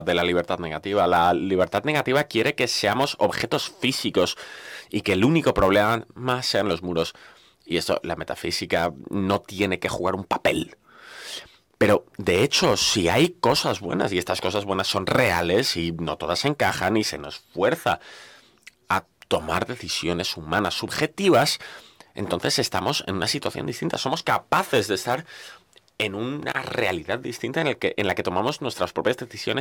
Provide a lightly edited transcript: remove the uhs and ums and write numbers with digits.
de la libertad negativa. La libertad negativa quiere que seamos objetos físicos y que el único problema sean los muros. Y esto, la metafísica no tiene que jugar un papel. Pero, de hecho, si hay cosas buenas y estas cosas buenas son reales y no todas encajan y se nos fuerza a tomar decisiones humanas subjetivas, entonces estamos en una situación distinta. Somos capaces de estar en una realidad distinta en la que tomamos nuestras propias decisiones